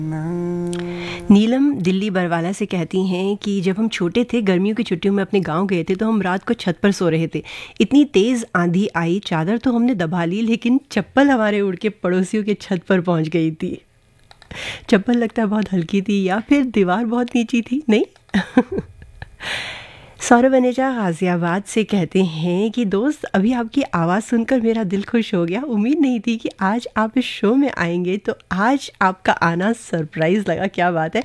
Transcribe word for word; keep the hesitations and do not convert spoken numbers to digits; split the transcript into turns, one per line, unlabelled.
नीलम दिल्ली बरवाला से कहती हैं कि जब हम छोटे थे, गर्मियों की छुट्टियों में अपने गांव गए थे, तो हम रात को छत पर सो रहे थे। इतनी तेज़ आंधी आई, चादर तो हमने दबा ली, लेकिन चप्पल हमारे उड़ के पड़ोसियों के छत पर पहुंच गई थी। चप्पल लगता है बहुत हल्की थी, या फिर दीवार बहुत नीची थी, नहीं? सौरभ वनेजा गाज़ियाबाद से कहते हैं कि दोस्त, अभी आपकी आवाज़ सुनकर मेरा दिल खुश हो गया। उम्मीद नहीं थी कि आज आप इस शो में आएंगे, तो आज आपका आना सरप्राइज़ लगा। क्या बात है।